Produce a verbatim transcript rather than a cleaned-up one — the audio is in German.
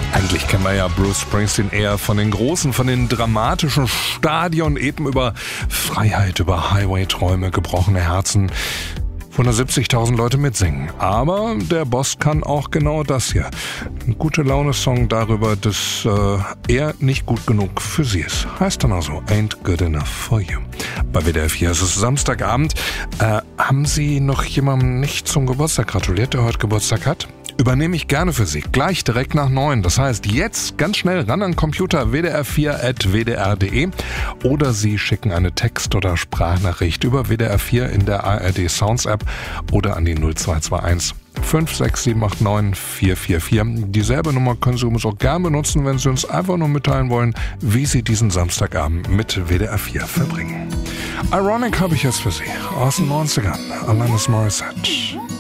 Eigentlich kennen wir ja Bruce Springsteen eher von den großen, von den dramatischen Stadien, eben über Freiheit, über Highway-Träume, gebrochene Herzen, hundertsiebzigtausend Leute mitsingen. Aber der Boss kann auch genau das hier. Ein Gute-Laune-Song darüber, dass äh, er nicht gut genug für sie ist. Heißt dann also Ain't Good Enough For You. Bei W D R vier ist es Samstagabend. Äh, haben Sie noch jemandem nicht zum Geburtstag gratuliert, der heute Geburtstag hat? Übernehme ich gerne für Sie. Gleich direkt nach neun. Das heißt, jetzt ganz schnell ran an den Computer w d r vier at w d r punkt d e oder Sie schicken eine Text- oder Sprachnachricht über W D R vier in der A R D Sounds App oder an die null zwei zwei eins fünf sechs sieben acht neun vier vier vier. Dieselbe Nummer können Sie übrigens auch gern benutzen, wenn Sie uns einfach nur mitteilen wollen, wie Sie diesen Samstagabend mit W D R vier verbringen. Ironic habe ich jetzt für Sie aus den neunzigern. Alanis Morissette.